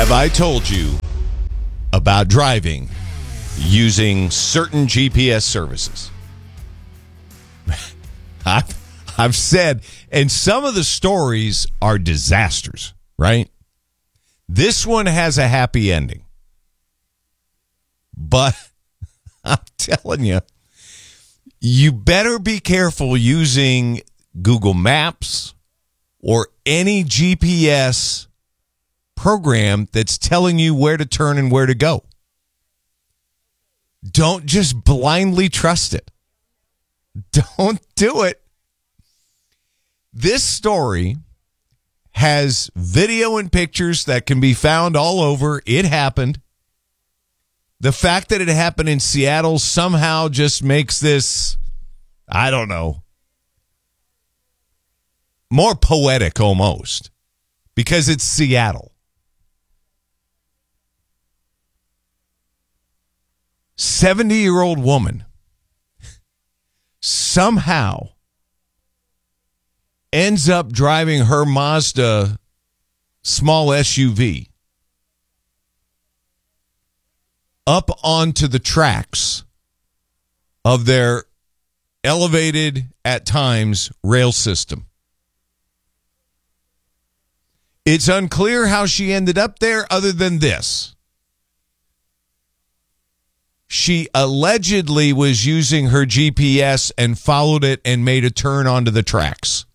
Have I told you about driving using certain GPS services? I've said, and some of the stories are disasters, right? This one has a happy ending. But I'm telling you, you better be careful using Google Maps or any GPS program that's telling you where to turn and where to go. Don't just blindly trust it. Don't do it. This story has video and pictures that can be found all over. It happened. The fact that it happened in Seattle somehow just makes this, I don't know, more poetic almost, because it's Seattle. 70-year-old woman somehow ends up driving her Mazda small SUV up onto the tracks of their elevated, at times, rail system. It's unclear how she ended up there other than this. She allegedly was using her GPS and followed it and made a turn onto the tracks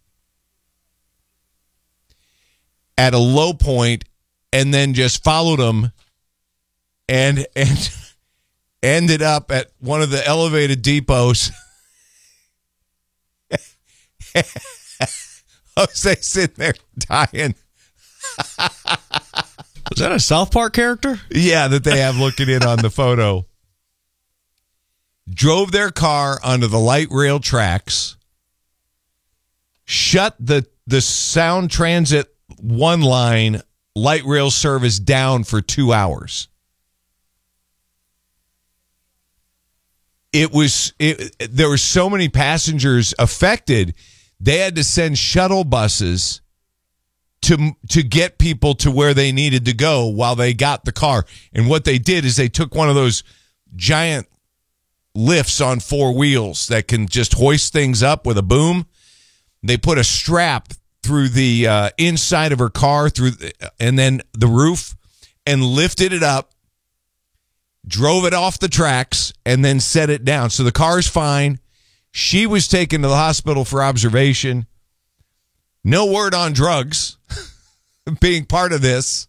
at a low point and then just followed them and ended up at one of the elevated depots. Jose sitting there dying. Was that a South Park character? Yeah, that they have looking in on the photo. Drove their car onto the light rail tracks, shut the Sound Transit one line light rail service down for 2 hours. There were so many passengers affected, they had to send shuttle buses to get people to where they needed to go while they got the car. And what they did is they took one of those giant lifts on 4 wheels that can just hoist things up with a boom. They put a strap through the inside of her car and then the roof and lifted it up, drove it off the tracks, and then set it down. So the car's fine. She was taken to the hospital for observation. No word on drugs being part of this.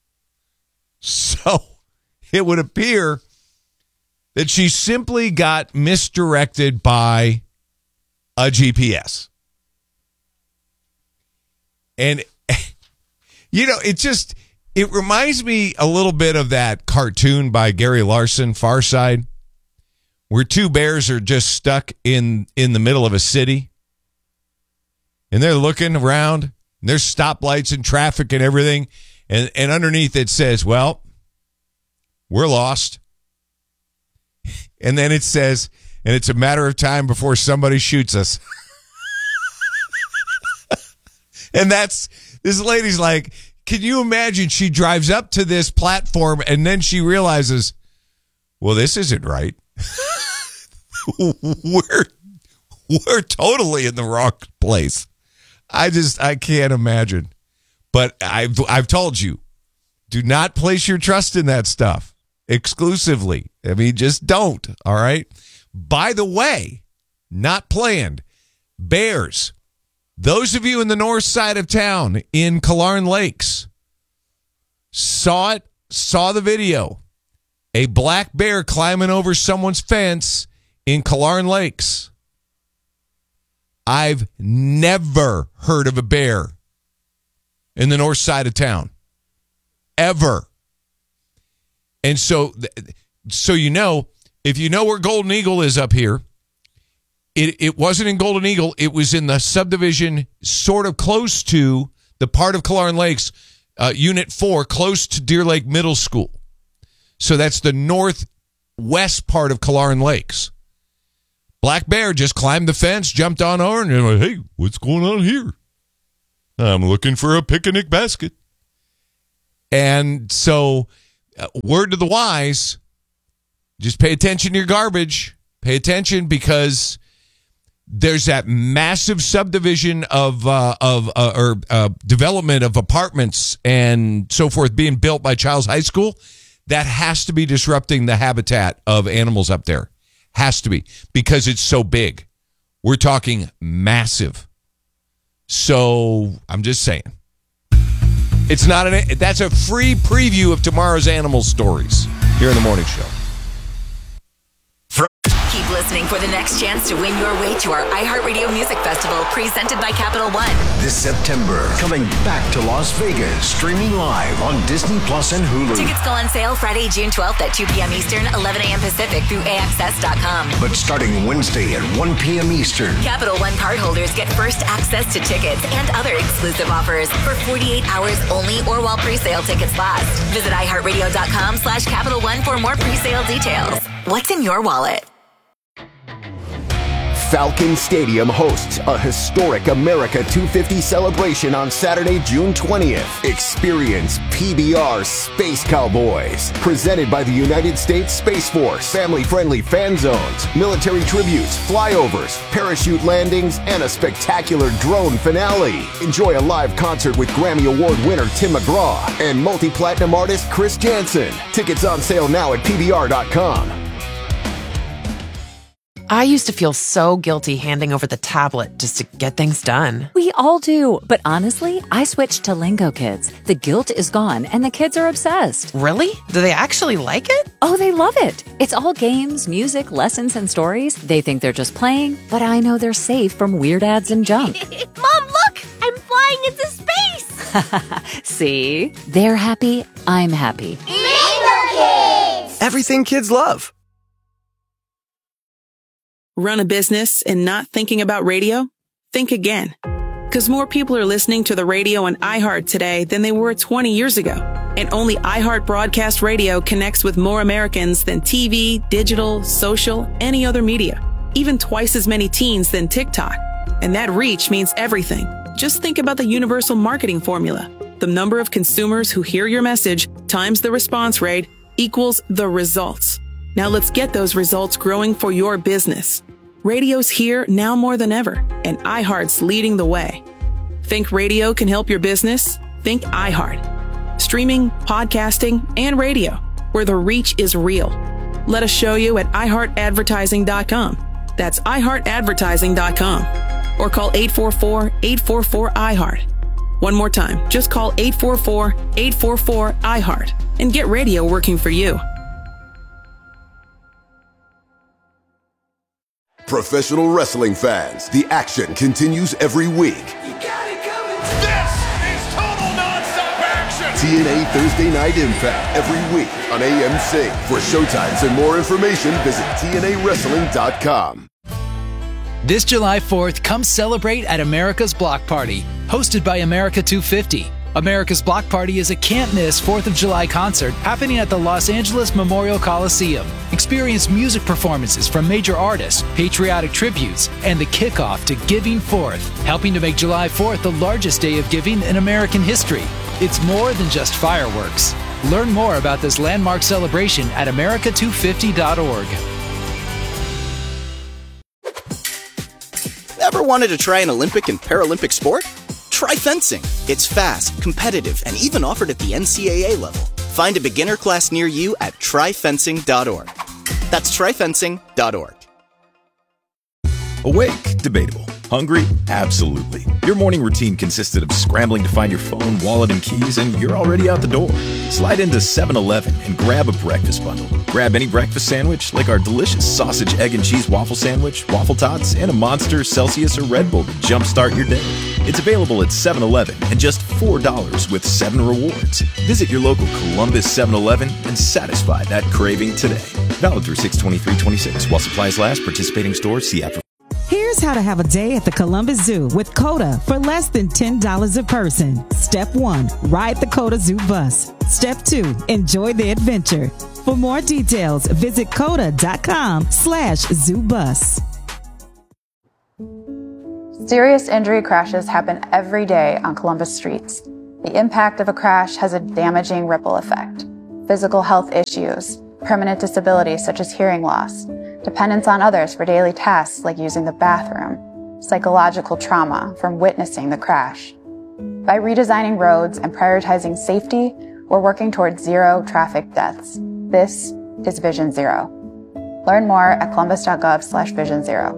So it would appear that she simply got misdirected by a GPS. And, you know, it reminds me a little bit of that cartoon by Gary Larson, Far Side, where 2 bears are just stuck in the middle of a city. And they're looking around. And there's stoplights and traffic and everything. And underneath it says, well, we're lost. And then it says, and it's a matter of time before somebody shoots us. And this lady's like, can you imagine? She drives up to this platform and then she realizes, well, this isn't right. We're totally in the wrong place. I can't imagine. But I've told you, do not place your trust in that stuff exclusively. I mean, just don't. All right. By the way, not planned. Bears. Those of you in the north side of town in Killearn Lakes saw the video. A black bear climbing over someone's fence in Killearn Lakes. I've never heard of a bear in the north side of town. Ever. And so you know, if you know where Golden Eagle is up here, it wasn't in Golden Eagle. It was in the subdivision sort of close to the part of Killearn Lakes, Unit 4, close to Deer Lake Middle School. So that's the northwest part of Killearn Lakes. Black bear just climbed the fence, jumped on over, and like, hey, what's going on here? I'm looking for a picnic basket. And so, word to the wise, just pay attention to your garbage. Pay attention, because there's that massive subdivision of development of apartments and so forth being built by Childs High School. That has to be disrupting the habitat of animals up there. Has to be, because it's so big. We're talking massive. So I'm just saying. It's not that's a free preview of tomorrow's animal stories here in the morning show. Keep listening for the next chance to win your way to our iHeartRadio Music Festival, presented by Capital One. This September, coming back to Las Vegas, streaming live on Disney Plus and Hulu. Tickets go on sale Friday, June 12th at 2 p.m. Eastern, 11 a.m. Pacific through AXS.com. But starting Wednesday at 1 p.m. Eastern, Capital One cardholders get first access to tickets and other exclusive offers for 48 hours only, or while pre-sale tickets last. Visit iHeartRadio.com/Capital One for more pre-sale details. What's in your wallet? Falcon Stadium hosts a historic America 250 celebration on Saturday, June 20th. Experience PBR Space Cowboys, presented by the United States Space Force. Family-friendly fan zones, military tributes, flyovers, parachute landings, and a spectacular drone finale. Enjoy a live concert with Grammy Award winner Tim McGraw and multi-platinum artist Chris Jansen. Tickets on sale now at PBR.com. I used to feel so guilty handing over the tablet just to get things done. We all do. But honestly, I switched to Lingo Kids. The guilt is gone and the kids are obsessed. Really? Do they actually like it? Oh, they love it. It's all games, music, lessons, and stories. They think they're just playing, but I know they're safe from weird ads and junk. Mom, look! I'm flying into space! See? They're happy. I'm happy. Lingo Kids! Everything kids love. Run a business and not thinking about radio? Think again. Because more people are listening to the radio on iHeart today than they were 20 years ago. And only iHeart Broadcast Radio connects with more Americans than TV, digital, social, any other media. Even twice as many teens than TikTok. And that reach means everything. Just think about the universal marketing formula. The number of consumers who hear your message times the response rate equals the results. Now let's get those results growing for your business. Radio's here now more than ever, and iHeart's leading the way. Think radio can help your business? Think iHeart. Streaming, podcasting, and radio, where the reach is real. Let us show you at iHeartAdvertising.com. That's iHeartAdvertising.com. Or call 844-844-iHeart. One more time, just call 844-844-iHeart and get radio working for you. Professional wrestling fans, the action continues every week. You got it coming. This is total nonstop action. TNA Thursday Night Impact every week on AMC. For showtimes and more information, visit TNAWrestling.com. This July 4th, come celebrate at America's Block Party, hosted by America 250. America's Block Party is a can't-miss 4th of July concert happening at the Los Angeles Memorial Coliseum. Experience music performances from major artists, patriotic tributes, and the kickoff to Giving Fourth, helping to make July 4th the largest day of giving in American history. It's more than just fireworks. Learn more about this landmark celebration at america250.org. Ever wanted to try an Olympic and Paralympic sport? Try fencing. It's fast, competitive, and even offered at the NCAA level. Find a beginner class near you at tryfencing.org. That's tryfencing.org. Awake? Debatable. Hungry? Absolutely. Your morning routine consisted of scrambling to find your phone, wallet, and keys, and you're already out the door. Slide into 7-Eleven and grab a breakfast bundle. Grab any breakfast sandwich, like our delicious sausage, egg, and cheese waffle sandwich, waffle tots, and a Monster, Celsius, or Red Bull to jumpstart your day. It's available at 7-Eleven and just $4 with 7 rewards. Visit your local Columbus 7-Eleven and satisfy that craving today. Valid through 6/23/26 while supplies last. Participating stores. See app. Here's how to have a day at the Columbus Zoo with COTA for less than $10 a person. Step 1, ride the COTA Zoo bus. Step 2, enjoy the adventure. For more details, visit COTA.com/ZooBus. Serious injury crashes happen every day on Columbus streets. The impact of a crash has a damaging ripple effect. Physical health issues, permanent disabilities such as hearing loss, dependence on others for daily tasks like using the bathroom, psychological trauma from witnessing the crash. By redesigning roads and prioritizing safety, we're working towards zero traffic deaths. This is Vision Zero. Learn more at columbus.gov/Vision Zero.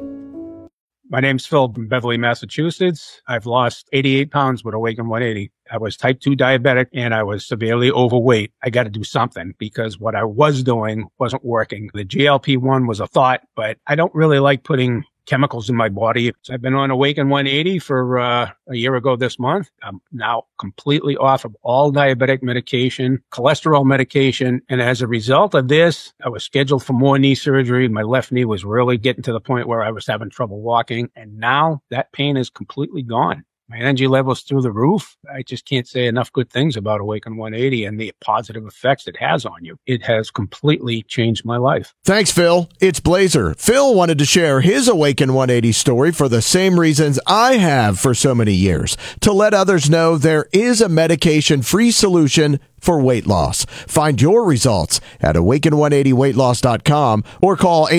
My name's Phil from Beverly, Massachusetts. I've lost 88 pounds with Awaken 180. I was type 2 diabetic and I was severely overweight. I got to do something because what I was doing wasn't working. The GLP-1 was a thought, but I don't really like putting chemicals in my body. So I've been on Awaken 180 for a year ago this month. I'm now completely off of all diabetic medication, cholesterol medication. And as a result of this, I was scheduled for more knee surgery. My left knee was really getting to the point where I was having trouble walking. And now that pain is completely gone. My energy level's through the roof. I just can't say enough good things about Awaken 180 and the positive effects it has on you. It has completely changed my life. Thanks, Phil. It's Blazer. Phil wanted to share his Awaken 180 story for the same reasons I have for so many years, to let others know there is a medication-free solution for weight loss. Find your results at awaken180weightloss.com or call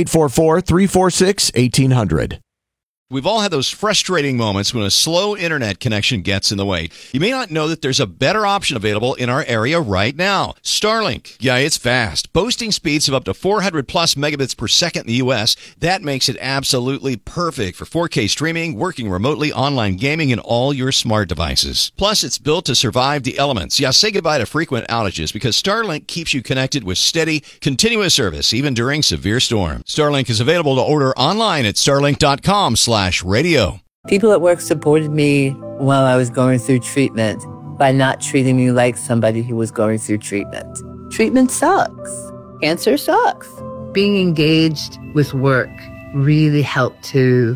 844-346-1800. We've all had those frustrating moments when a slow internet connection gets in the way. You may not know that there's a better option available in our area right now. Starlink. Yeah, it's fast. Boasting speeds of up to 400 plus megabits per second in the U.S. That makes it absolutely perfect for 4K streaming, working remotely, online gaming, and all your smart devices. Plus, it's built to survive the elements. Yeah, say goodbye to frequent outages because Starlink keeps you connected with steady, continuous service, even during severe storms. Starlink is available to order online at starlink.com/radio. People at work supported me while I was going through treatment by not treating me like somebody who was going through treatment. Treatment sucks. Cancer sucks. Being engaged with work really helped to,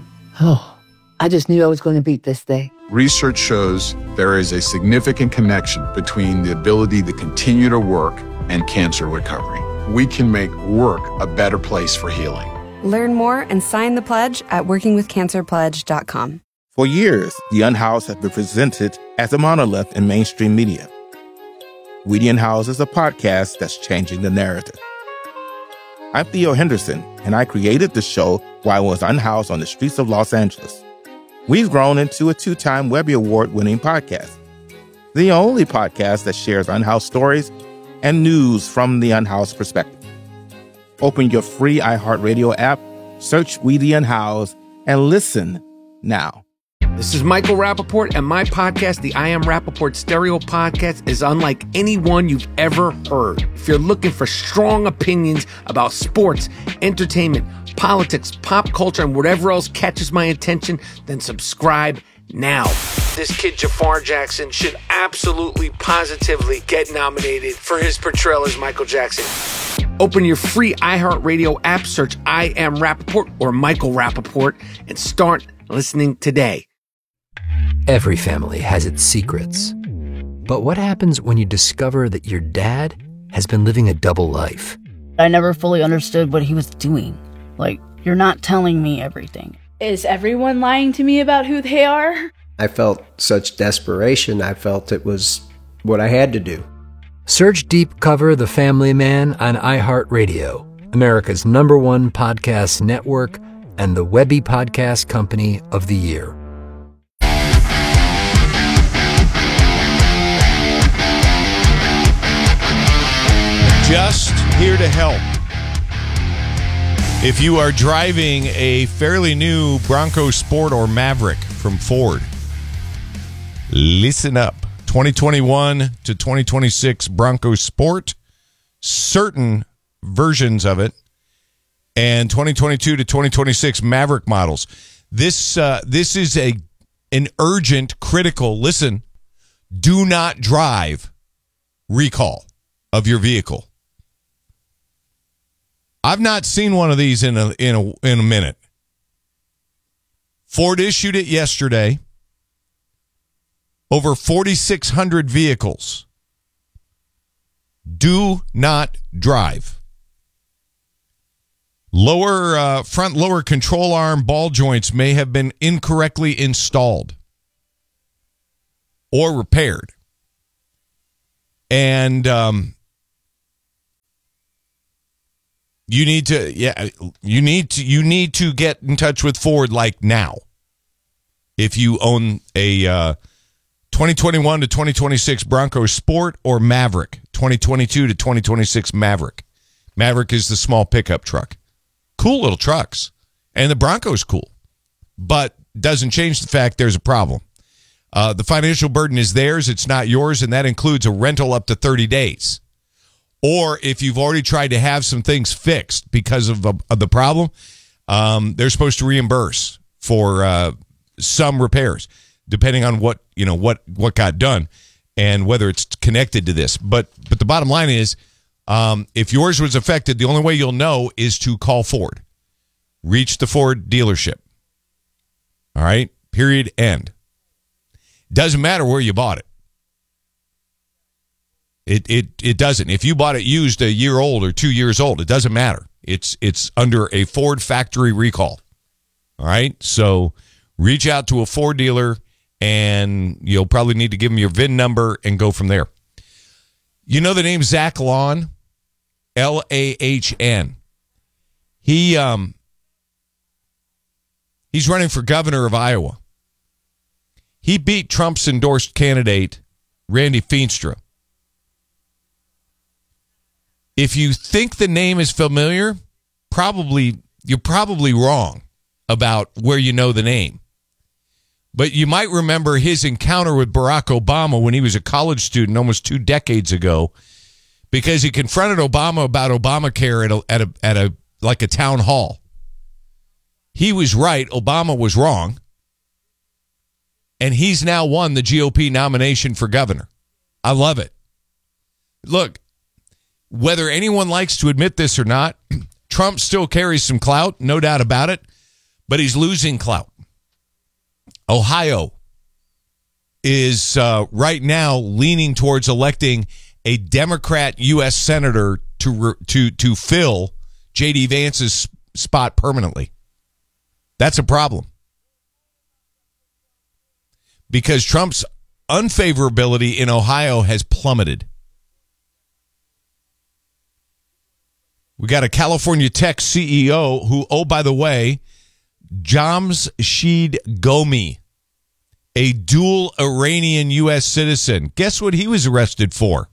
I just knew I was going to beat this thing. Research shows there is a significant connection between the ability to continue to work and cancer recovery. We can make work a better place for healing. Learn more and sign the pledge at workingwithcancerpledge.com. For years, The Unhoused has been presented as a monolith in mainstream media. We the Unhoused is a podcast that's changing the narrative. I'm Theo Henderson, and I created the show while I was unhoused on the streets of Los Angeles. We've grown into a 2-time Webby Award-winning podcast, the only podcast that shares unhoused stories and news from the unhoused perspective. Open your free iHeartRadio app, search We the Unhoused, and listen now. This is Michael Rappaport, and my podcast, the I Am Rappaport Stereo Podcast, is unlike any one you've ever heard. If you're looking for strong opinions about sports, entertainment, politics, pop culture, and whatever else catches my attention, then subscribe now. This kid Jafar Jackson should absolutely, positively get nominated for his portrayal as Michael Jackson. Open your free iHeartRadio app, search I Am Rappaport or Michael Rappaport, and start listening today. Every family has its secrets. But what happens when you discover that your dad has been living a double life? I never fully understood what he was doing. Like, you're not telling me everything. Is everyone lying to me about who they are? I felt such desperation. I felt it was what I had to do. Search Deep Cover The Family Man on iHeartRadio, America's #1 podcast network and the Webby Podcast Company of the Year. Just here to help. If you are driving a fairly new Bronco Sport or Maverick from Ford, listen up. 2021 to 2026 Bronco Sport, certain versions of it, and 2022 to 2026 Maverick models. This is an urgent, critical, listen, do not drive recall of your vehicle. I've not seen one of these in a minute. Ford issued it yesterday. Over 4,600 vehicles. Do not drive. Front lower control arm ball joints may have been incorrectly installed or repaired. And you need to get in touch with Ford like now. If you own a 2021 to 2026 Bronco Sport or Maverick, 2022 to 2026 Maverick. Maverick is the small pickup truck. Cool little trucks. And the Bronco's cool. But doesn't change the fact there's a problem. The financial burden is theirs. It's not yours, and that includes a rental up to 30 days. Or if you've already tried to have some things fixed because of the problem, they're supposed to reimburse for some repairs, depending on what got done and whether it's connected to this. But the bottom line is, if yours was affected, the only way you'll know is to call Ford. Reach the Ford dealership. All right? Period. End. Doesn't matter where you bought it. It doesn't. If you bought it used a year old or 2 years old, it doesn't matter. It's under a Ford factory recall. All right? So reach out to a Ford dealer, and you'll probably need to give them your VIN number and go from there. You know the name Zach Lahn? Lahn. He's running for governor of Iowa. He beat Trump's endorsed candidate, Randy Feenstra. If you think the name is familiar, you're probably wrong about where you know the name. But you might remember his encounter with Barack Obama when he was a college student almost 2 decades ago, because he confronted Obama about Obamacare at a town hall. He was right. Obama was wrong. And he's now won the GOP nomination for governor. I love it. Look, whether anyone likes to admit this or not, Trump still carries some clout, no doubt about it, but he's losing clout. Ohio is right now leaning towards electing a Democrat U.S. senator to fill J.D. Vance's spot permanently. That's a problem. Because Trump's unfavorability in Ohio has plummeted. We got a California Tech CEO who, oh, by the way, Jamshid Gomi, a dual Iranian U.S. citizen. Guess what he was arrested for?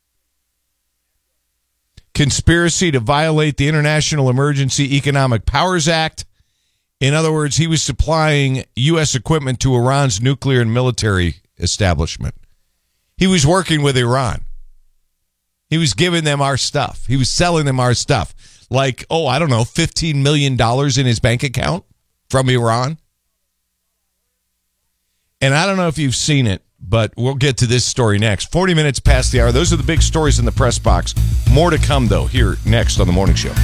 Conspiracy to violate the International Emergency Economic Powers Act. In other words, he was supplying U.S. equipment to Iran's nuclear and military establishment. He was working with Iran. He was giving them our stuff. He was selling them our stuff. Like, $15 million in his bank account from Iran. And I don't know if you've seen it, but we'll get to this story next. 40 minutes past the hour. Those are the big stories in the press box. More to come, though, here next on The Morning Show.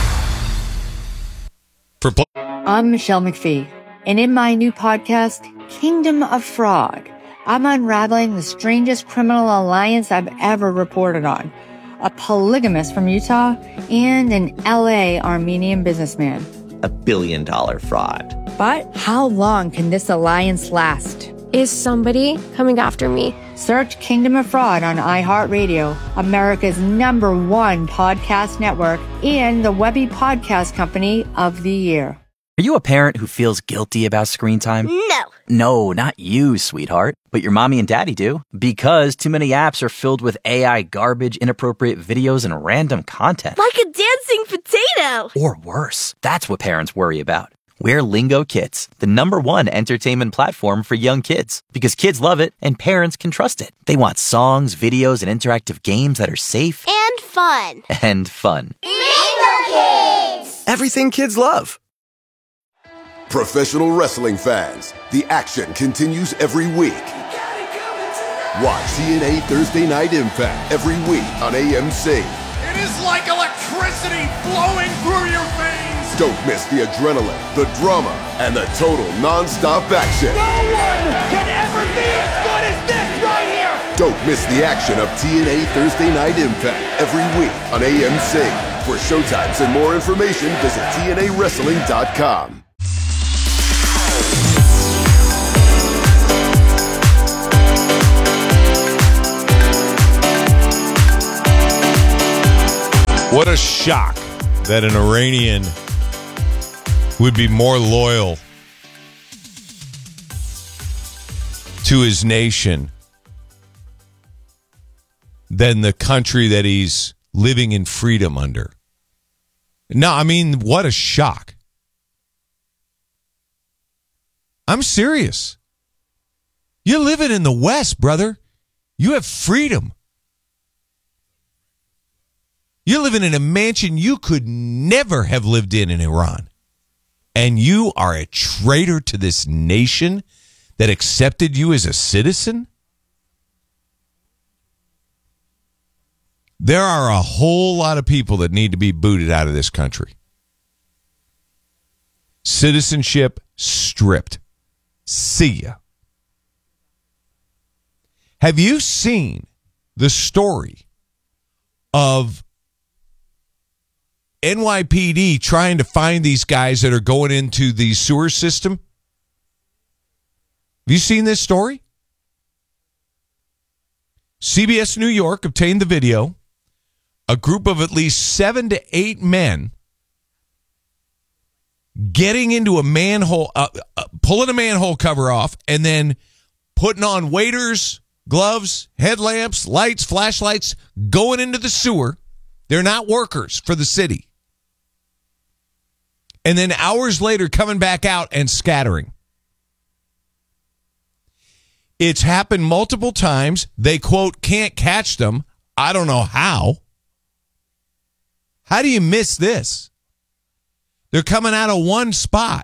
I'm Michelle McPhee, and in my new podcast, Kingdom of Fraud, I'm unraveling the strangest criminal alliance I've ever reported on. A polygamist from Utah and an LA Armenian businessman. $1 billion fraud. But how long can this alliance last? Is somebody coming after me? Search Kingdom of Fraud on iHeartRadio, America's #1 podcast network, and the Webby Podcast Company of the Year. Are you a parent who feels guilty about screen time? No. No, not you, sweetheart. But your mommy and daddy do. Because too many apps are filled with AI garbage, inappropriate videos, and random content. Like a dancing potato. Or worse. That's what parents worry about. We're Lingo Kids, the #1 entertainment platform for young kids. Because kids love it and parents can trust it. They want songs, videos, and interactive games that are safe. And fun. And fun. Lingo Kids! Everything kids love. Professional wrestling fans, the action continues every week. Watch TNA Thursday Night Impact every week on AMC. It is like electricity flowing through your veins. Don't miss the adrenaline, the drama, and the total non-stop action. No one can ever be as good as this right here. Don't miss the action of TNA Thursday Night Impact every week on AMC. For showtimes and more information, visit TNAWrestling.com. What a shock that an Iranian would be more loyal to his nation than the country that he's living in freedom under. No, I mean, what a shock. I'm serious. You're living in the West, brother. You have freedom. You're living in a mansion you could never have lived in Iran. And you are a traitor to this nation that accepted you as a citizen? There are a whole lot of people that need to be booted out of this country. Citizenship stripped. See ya. Have you seen the story of NYPD trying to find these guys that are going into the sewer system? Have you seen this story? CBS New York obtained the video. A group of at least 7 to 8 men getting into a manhole, pulling a manhole cover off, and then putting on waders, gloves, headlamps, lights, flashlights, going into the sewer. They're not workers for the city. And then hours later coming back out and scattering. It's happened multiple times. They, quote, can't catch them. I don't know how. How do you miss this? They're coming out of one spot.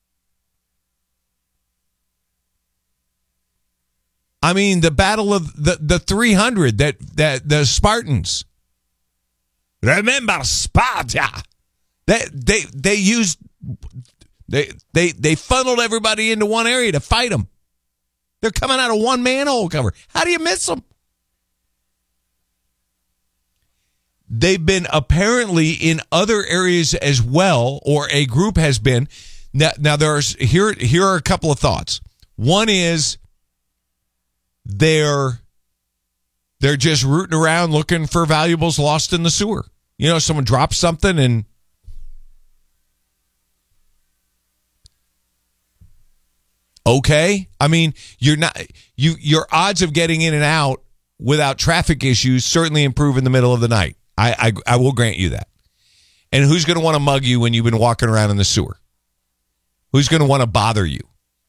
I mean, the battle of the 300 that the Spartans. Remember Sparta? They used they funneled everybody into one area to fight them. They're coming out of one manhole cover. How do you miss them? They've been apparently in other areas as well, or a group has been. Now here are a couple of thoughts. One is they're just rooting around looking for valuables lost in the sewer. You know, someone drops something and okay. I mean, your odds of getting in and out without traffic issues certainly improve in the middle of the night. I will grant you that. And who's going to want to mug you when you've been walking around in the sewer? Who's going to want to bother you?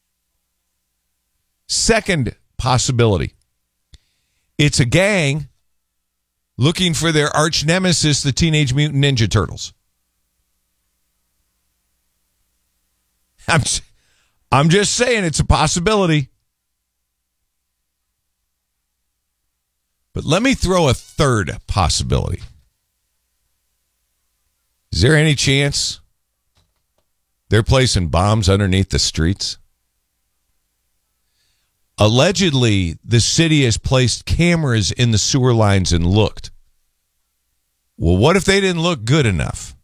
Second possibility. It's a gang looking for their arch nemesis, the Teenage Mutant Ninja Turtles. I'm just saying it's a possibility. But let me throw a third possibility. Is there any chance they're placing bombs underneath the streets? Allegedly, the city has placed cameras in the sewer lines and looked. Well, what if they didn't look good enough?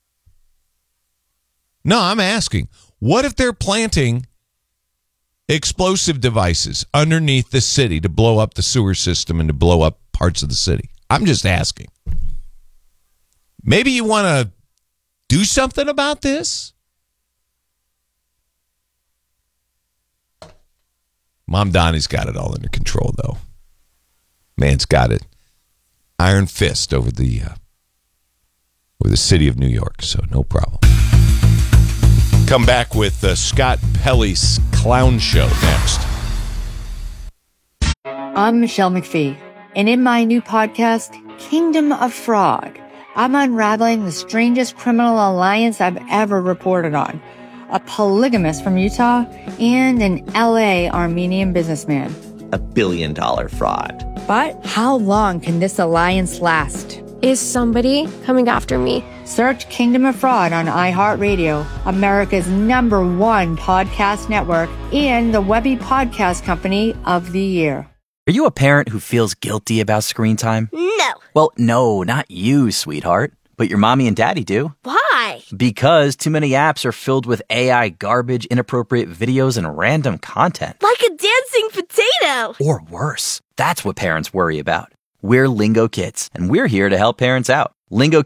No, I'm asking. What if they're planting explosive devices underneath the city to blow up the sewer system and to blow up parts of the city? I'm just asking. Maybe you want to do something about this? Mom Donnie's got it all under control, though. Man's got it. Iron fist over the city of New York, so no problem. Come back with Scott Pelley's Clown Show next. I'm Michelle McPhee, and in my new podcast, Kingdom of Frog, I'm unraveling the strangest criminal alliance I've ever reported on. A polygamist from Utah and an LA Armenian businessman. $1 billion fraud. But how long can this alliance last? Is somebody coming after me? Search Kingdom of Fraud on iHeartRadio, America's #1 podcast network, and the Webby Podcast Company of the Year. Are you a parent who feels guilty about screen time? No. Well, no, not you, sweetheart. But your mommy and daddy do. Why? Because too many apps are filled with AI garbage, inappropriate videos, and random content. Like a dancing potato. Or worse. That's what parents worry about. We're Lingo Kids, and we're here to help parents out. Lingo